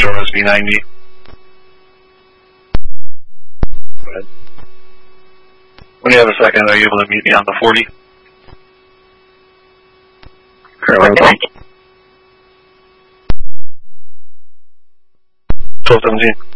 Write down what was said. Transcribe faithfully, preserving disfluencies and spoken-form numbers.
Taurus V ninety. Go ahead. When you have a second, are you able to meet me on the forty? Currently, twelve seventeen.